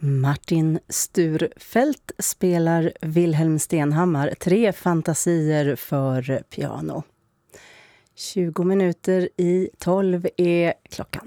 Martin Sturfeldt spelar Wilhelm Stenhammar 3 fantasier för piano. 20 minuter i 12 är klockan.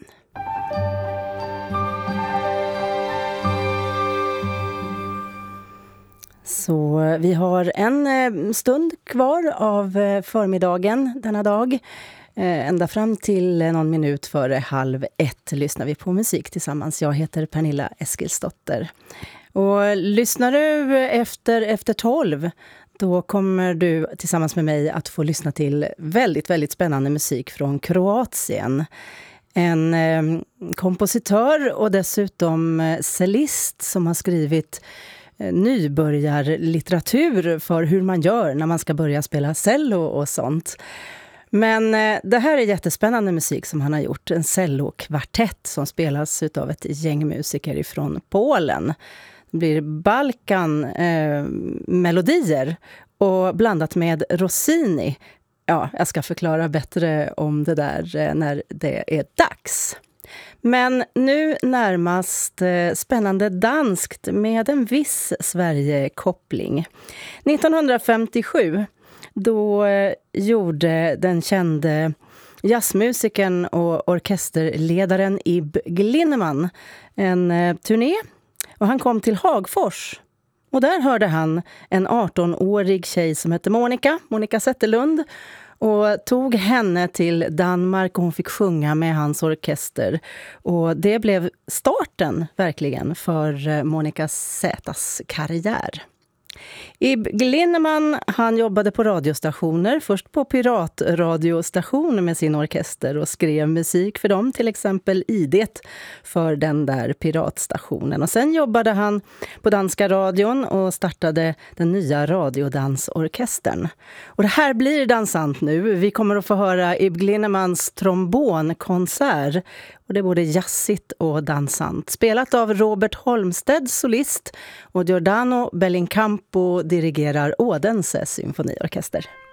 Så vi har en stund kvar av förmiddagen denna dag. Ända fram till någon minut före 12:30 lyssnar vi på musik tillsammans. Jag heter Pernilla Eskilsdotter. Och lyssnar du efter 12, då kommer du tillsammans med mig att få lyssna till väldigt, väldigt spännande musik från Kroatien. En kompositör och dessutom cellist som har skrivit nybörjarlitteratur för hur man gör när man ska börja spela cello och sånt. Men det här är jättespännande musik som han har gjort. En cellokvartett som spelas av ett gäng musiker ifrån Polen. Det blir Balkan-melodier och blandat med Rossini. Ja, jag ska förklara bättre om det där när det är dags. Men nu närmast spännande danskt med en viss Sverige-koppling. 1957 då gjorde den kände jazzmusikern och orkesterledaren Ib Glinneman en turné. Och han kom till Hagfors. Och där hörde han en 18-årig tjej som hette Monica Zetterlund. Och tog henne till Danmark och hon fick sjunga med hans orkester. Och det blev starten verkligen för Monica Z:s karriär. Ib Glinneman, han jobbade på radiostationer, först på piratradiostation med sin orkester och skrev musik för dem, till exempel Idet för den där piratstationen. Och sen jobbade han på danska radion och startade den nya radiodansorkestern. Och det här blir dansant nu. Vi kommer att få höra Ib Glinnemans trombonkonsert. Och det är både jazzigt och dansant. Spelat av Robert Holmstedt, solist, och Giordano Bellincampo dirigerar Odense symfoniorkester.